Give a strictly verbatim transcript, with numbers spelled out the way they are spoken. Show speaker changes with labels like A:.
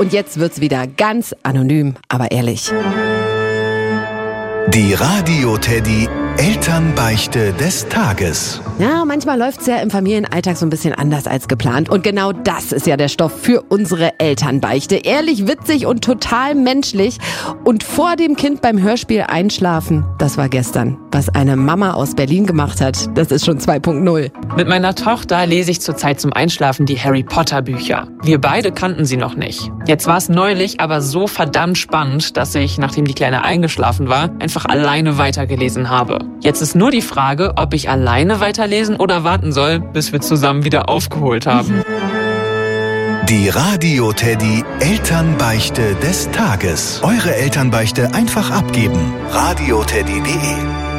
A: Und jetzt wird's wieder ganz anonym, aber ehrlich.
B: Die Radio-Teddy Elternbeichte des Tages.
A: Ja, manchmal läuft's ja im Familienalltag so ein bisschen anders als geplant. Und genau das ist ja der Stoff für unsere Elternbeichte. Ehrlich, witzig und total menschlich. Und vor dem Kind beim Hörspiel einschlafen, das war gestern. Was eine Mama aus Berlin gemacht hat, das ist schon zwei Punkt null.
C: Mit meiner Tochter lese ich zurzeit zum Einschlafen die Harry Potter Bücher. Wir beide kannten sie noch nicht. Jetzt war es neulich aber so verdammt spannend, dass ich, nachdem die Kleine eingeschlafen war, einfach alleine weitergelesen habe. Jetzt ist nur die Frage, ob ich alleine weiterlesen oder warten soll, bis wir zusammen wieder aufgeholt haben.
B: Die Radio-Teddy Elternbeichte des Tages. Eure Elternbeichte einfach abgeben. radioteddy punkt de